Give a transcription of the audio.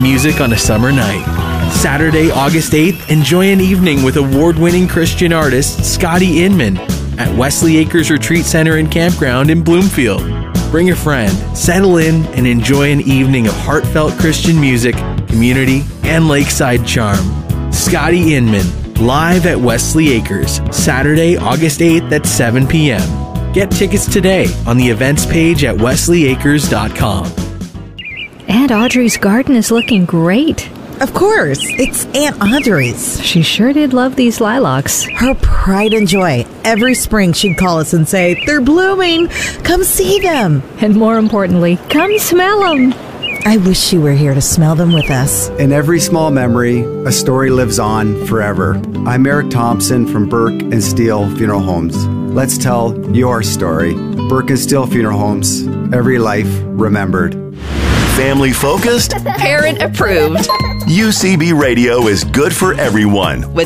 music on a summer night. Saturday, August 8th, enjoy an evening with award-winning Christian artist Scotty Inman at Wesley Acres Retreat Center and Campground in Bloomfield. Bring a friend, settle in, and enjoy an evening of heartfelt Christian music, community, and lakeside charm. Scotty Inman, live at Wesley Acres, Saturday, August 8th at 7 p.m. Get tickets today on the events page at wesleyacres.com. Aunt Audrey's garden is looking great. Of course, it's Aunt Audrey's. She sure did love these lilacs. Her pride and joy. Every spring she'd call us and say, "They're blooming. Come see them." And more importantly, come smell them. I wish she were here to smell them with us. In every small memory, a story lives on forever. I'm Eric Thompson from Burke and Steele Funeral Homes. Let's tell your story. Burke and Steele Funeral Homes. Every life remembered. Family focused, parent approved. UCB Radio is good for everyone. With